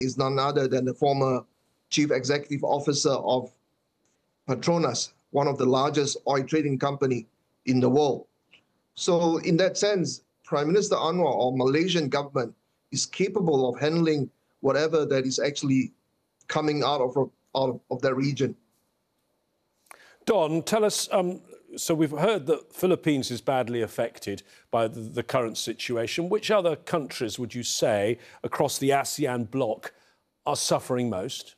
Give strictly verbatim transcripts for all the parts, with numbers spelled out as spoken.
is none other than the former chief executive officer of Petronas, one of the largest oil trading company in the world. So in that sense, Prime Minister Anwar or Malaysian government is capable of handling whatever that is actually coming out of, out of, of that region. Don, tell us, um, so we've heard that Philippines is badly affected by the, the current situation. Which other countries would you say across the ASEAN bloc are suffering most?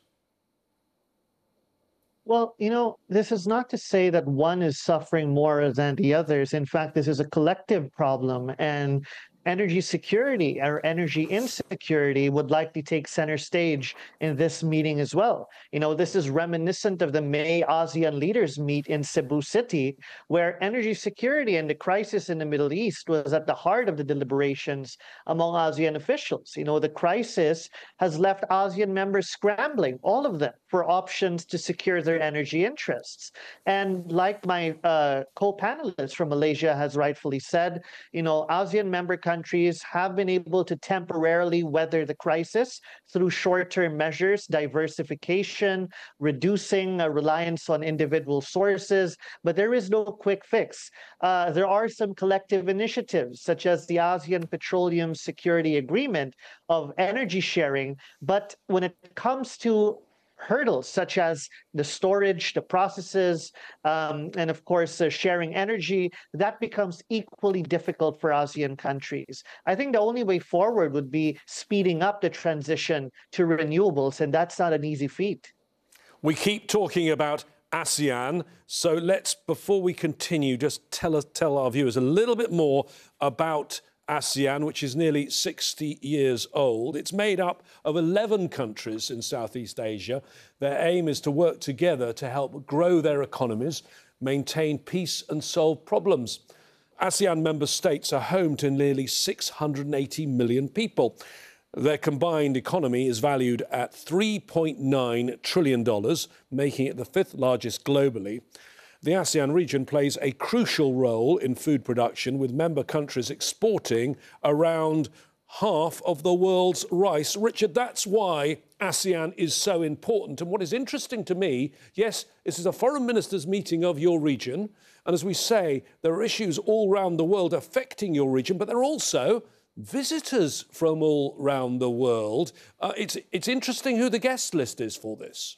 Well, you know, this is not to say that one is suffering more than the others. In fact, this is a collective problem, and energy security or energy insecurity would likely take center stage in this meeting as well. You know, this is reminiscent of the May ASEAN leaders meet in Cebu City, where energy security and the crisis in the Middle East was at the heart of the deliberations among ASEAN officials. You know, the crisis has left ASEAN members scrambling, all of them, for options to secure their energy interests. And like my uh, co-panelist from Malaysia has rightfully said, you know, ASEAN member countries countries have been able to temporarily weather the crisis through short-term measures, diversification, reducing uh, reliance on individual sources, but there is no quick fix. Uh, there are some collective initiatives, such as the ASEAN Petroleum Security Agreement of energy sharing, but when it comes to hurdles such as the storage, the processes, um, and of course, uh, sharing energy, that becomes equally difficult for ASEAN countries. I think the only way forward would be speeding up the transition to renewables, and that's not an easy feat. We keep talking about ASEAN, so let's, before we continue, just tell us, tell our viewers a little bit more about ASEAN, which is nearly sixty years old. It's made up of eleven countries in Southeast Asia. Their aim is to work together to help grow their economies, maintain peace and solve problems. ASEAN member states are home to nearly six hundred eighty million people. Their combined economy is valued at three point nine trillion dollars, making it the fifth largest globally. The ASEAN region plays a crucial role in food production, with member countries exporting around half of the world's rice. Richard, that's why ASEAN is so important. And what is interesting to me, yes, this is a foreign ministers' meeting of your region. And as we say, there are issues all around the world affecting your region, but there are also visitors from all around the world. Uh, it's, it's interesting who the guest list is for this.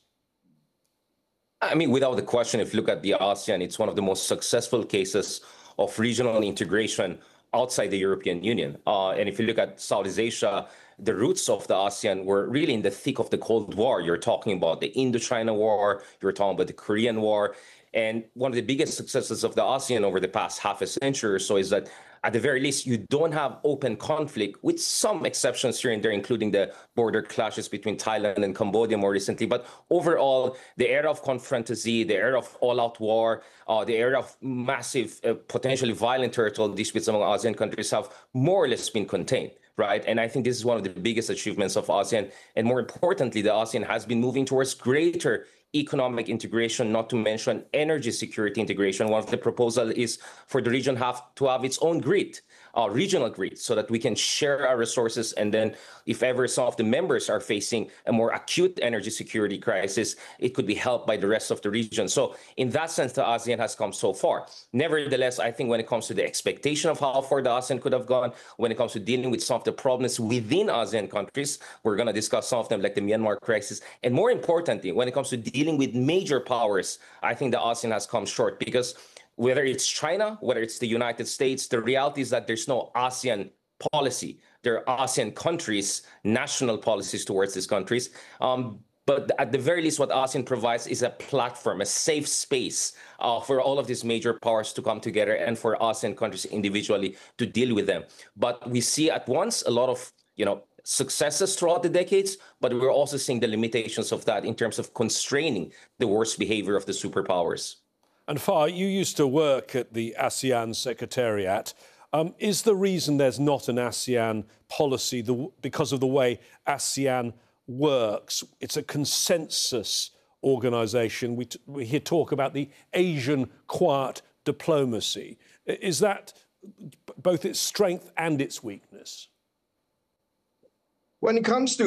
I mean, without the question, if you look at the ASEAN, it's one of the most successful cases of regional integration outside the European Union. Uh, and if you look at Southeast Asia, the roots of the ASEAN were really in the thick of the Cold War. You're talking about the Indochina War, you're talking about the Korean War. And one of the biggest successes of the ASEAN over the past half a century or so is that, at the very least, you don't have open conflict, with some exceptions here and there, including the border clashes between Thailand and Cambodia more recently. But overall, the era of confrontasy, the era of all-out war, uh, the era of massive, uh, potentially violent territorial disputes among ASEAN countries have more or less been contained. Right. And I think this is one of the biggest achievements of ASEAN. And more importantly, the ASEAN has been moving towards greater economic integration, not to mention energy security integration. One of the proposals is for the region have to have its own grid, uh, regional grid, so that we can share our resources. And then if ever some of the members are facing a more acute energy security crisis, it could be helped by the rest of the region. So in that sense, the ASEAN has come so far. Nevertheless, I think when it comes to the expectation of how far the ASEAN could have gone, when it comes to dealing with some of the problems within ASEAN countries, we're going to discuss some of them, like the Myanmar crisis. And more importantly, when it comes to dealing with major powers, I think the ASEAN has come short, because whether it's China, whether it's the United States, the reality is that there's no ASEAN policy. There are ASEAN countries, national policies towards these countries. Um, but at the very least, what ASEAN provides is a platform, a safe space uh, for all of these major powers to come together and for ASEAN countries individually to deal with them. But we see at once a lot of, you know, successes throughout the decades, but we're also seeing the limitations of that in terms of constraining the worst behavior of the superpowers. And Far, you used to work at the ASEAN Secretariat. Um, is the reason there's not an ASEAN policy the, because of the way ASEAN works? It's a consensus organisation. We, t we hear talk about the Asian quiet diplomacy. Is that both its strength and its weakness? When it comes to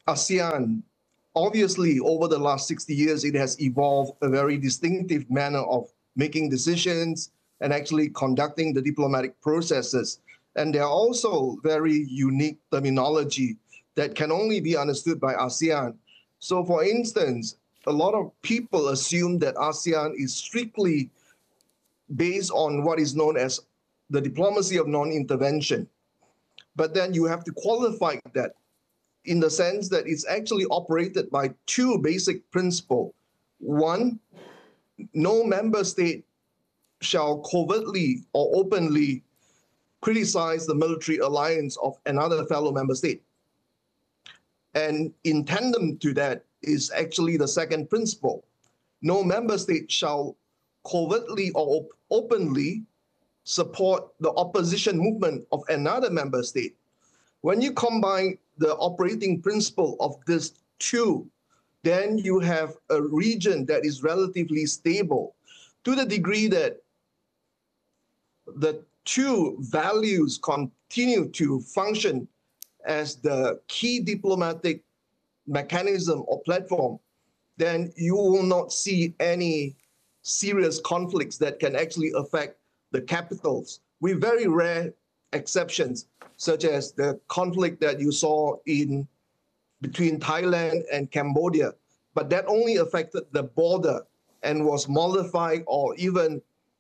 ASEAN, obviously, over the last sixty years, it has evolved a very distinctive manner of making decisions and actually conducting the diplomatic processes. And there are also very unique terminology that can only be understood by ASEAN. So, for instance, a lot of people assume that ASEAN is strictly based on what is known as the diplomacy of non-intervention. But then you have to qualify that in the sense that it's actually operated by two basic principles. One, no member state shall covertly or openly criticize the military alliance of another fellow member state. And in tandem to that is actually the second principle. No member state shall covertly or op openly support the opposition movement of another member state. When you combine the operating principle of these two, then you have a region that is relatively stable to the degree that the two values continue to function as the key diplomatic mechanism or platform, then you will not see any serious conflicts that can actually affect the capitals, with very rare exceptions, such as the conflict that you saw in between Thailand and Cambodia. But that only affected the border and was modified or even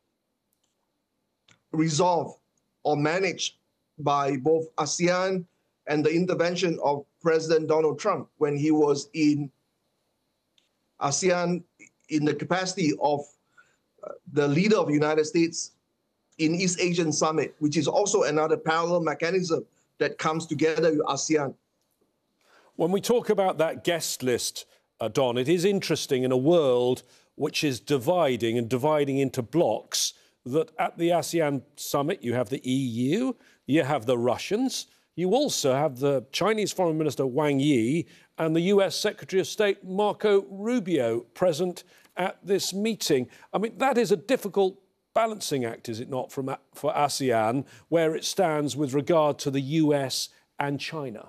resolved or managed by both ASEAN and the intervention of President Donald Trump when he was in ASEAN in the capacity of uh, the leader of the United States in East Asian Summit, which is also another parallel mechanism that comes together with ASEAN. When we talk about that guest list, uh, Don, it is interesting in a world which is dividing and dividing into blocks, that at the ASEAN Summit you have the E U, you have the Russians, you also have the Chinese Foreign Minister Wang Yi and the U S Secretary of State Marco Rubio present at this meeting. I mean, that is a difficult balancing act, is it not, from, for ASEAN, where it stands with regard to the U S and China?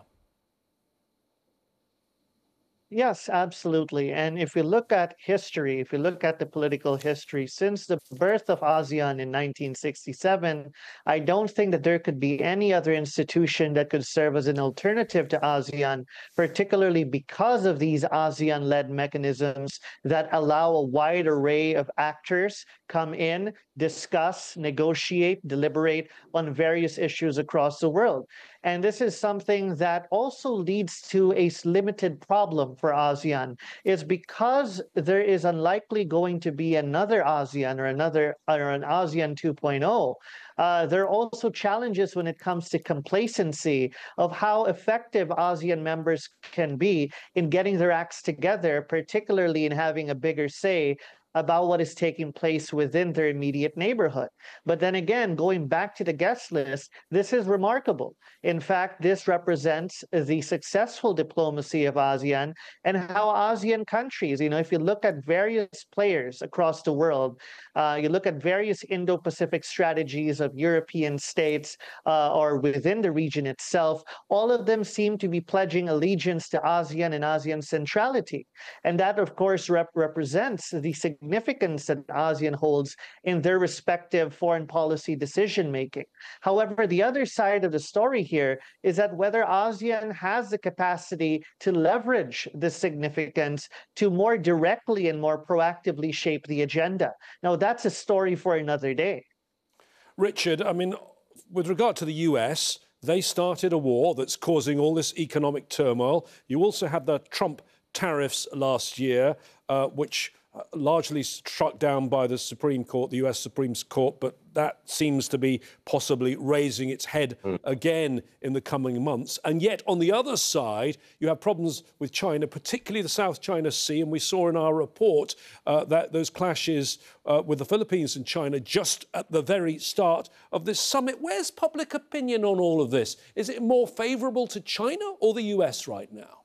Yes, absolutely. And if we look at history, if we look at the political history, since the birth of ASEAN in nineteen sixty-seven, I don't think that there could be any other institution that could serve as an alternative to ASEAN, particularly because of these ASEAN-led mechanisms that allow a wide array of actors come in, discuss, negotiate, deliberate on various issues across the world. And this is something that also leads to a limited problem for ASEAN, is because there is unlikely going to be another ASEAN or another or an ASEAN two point oh. Uh, there are also challenges when it comes to complacency of how effective ASEAN members can be in getting their acts together, particularly in having a bigger say about what is taking place within their immediate neighborhood. But then again, going back to the guest list, this is remarkable. In fact, this represents the successful diplomacy of ASEAN and how ASEAN countries, you know, if you look at various players across the world, uh, you look at various Indo-Pacific strategies of European states uh, or within the region itself, all of them seem to be pledging allegiance to ASEAN and ASEAN centrality. And that, of course, rep represents the significance that ASEAN holds in their respective foreign policy decision-making. However, the other side of the story here is that whether ASEAN has the capacity to leverage this significance to more directly and more proactively shape the agenda. Now, that's a story for another day. Richard, I mean, with regard to the U S, they started a war that's causing all this economic turmoil. You also had the Trump tariffs last year, uh, which Uh, largely struck down by the Supreme Court, the U S Supreme Court, but that seems to be possibly raising its head mm. again in the coming months. And yet, on the other side, you have problems with China, particularly the South China Sea, and we saw in our report uh, that those clashes uh, with the Philippines and China just at the very start of this summit. Where's public opinion on all of this? Is it more favourable to China or the U S right now?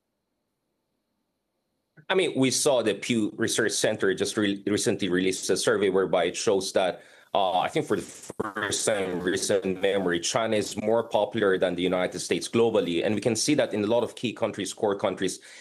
I mean, we saw the Pew Research Center just re recently released a survey whereby it shows that Uh, I think for the first time in recent memory, China is more popular than the United States globally. And we can see that in a lot of key countries, core countries,